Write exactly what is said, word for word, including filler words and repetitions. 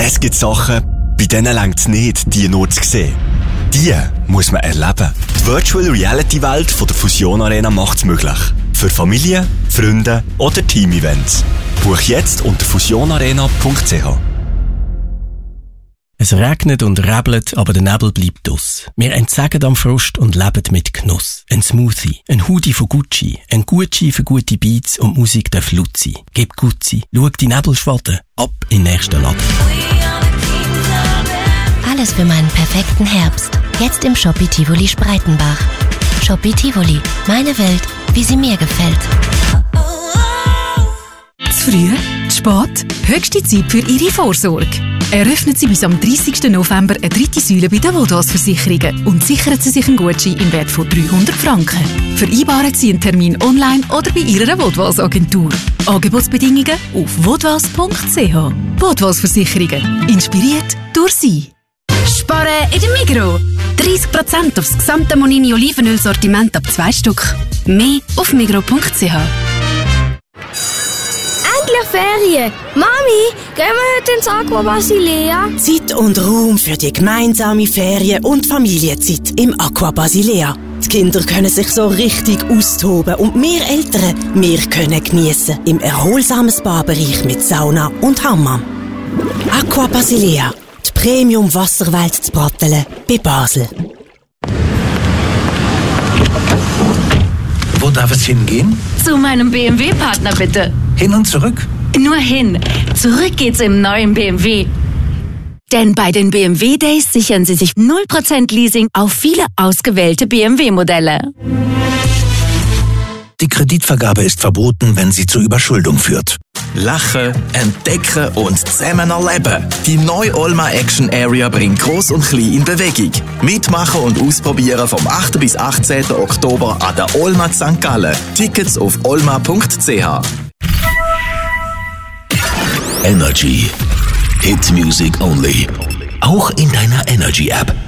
Es gibt Sachen, bei denen reicht es nicht, die nur zu sehen. Die muss man erleben. Die Virtual Reality Welt von der Fusion Arena macht es möglich. Für Familien, Freunde oder Team-Events. Buch jetzt unter fusion arena punkt c h. Es regnet und rebelt, aber der Nebel bleibt aus. Wir entsagen am Frost und leben mit Genuss. Ein Smoothie, ein Hoodie von Gucci, ein Gucci für gute Beats und Musik darf laut sein. Gib Gucci, schau die Nebelschwaden, ab in den nächsten Laden. Alles für meinen perfekten Herbst. Jetzt im Shopee Tivoli Spreitenbach. Shopee Tivoli, meine Welt, wie sie mir gefällt. Zu früh, zu spät, höchste Zeit für Ihre Vorsorge. Eröffnen Sie bis am dreißigsten November eine dritte Säule bei den Vodwas Versicherungen und sichern Sie sich einen Gutschein im Wert von dreihundert Franken. Vereinbaren Sie einen Termin online oder bei Ihrer Vodwas Agentur. Angebotsbedingungen auf vodwas punkt c h. Vodwas Versicherungen. Inspiriert durch Sie. Sparen in der Migros. dreißig Prozent auf das gesamte Monini Olivenöl-Sortiment ab zwei Stück. Mehr auf migros punkt c h. Endlich Ferien! Mami, gehen wir heute ins Aqua Basilea? Zeit und Raum für die gemeinsame Ferien- und Familienzeit im Aqua Basilea. Die Kinder können sich so richtig austoben und wir Eltern, wir können geniessen im erholsamen Spa-Bereich mit Sauna und Hammam. Aqua Basilea, die Premium-Wasserwelt zu Brattelen bei Basel. Wo darf es hingehen? Zu meinem B M W-Partner bitte. Hin und zurück? Nur hin. Zurück geht's im neuen B M W. Denn bei den B M W Days sichern Sie sich null Prozent Leasing auf viele ausgewählte B M W-Modelle. Die Kreditvergabe ist verboten, wenn sie zur Überschuldung führt. Lachen, entdecken und zusammen erleben. Die neue Olma Action Area bringt Gross und Klein in Bewegung. Mitmachen und ausprobieren vom achten bis achtzehnten Oktober an der Olma Sankt Gallen. Tickets auf olma punkt c h. Energy. Hit Music Only. Auch in deiner Energy App.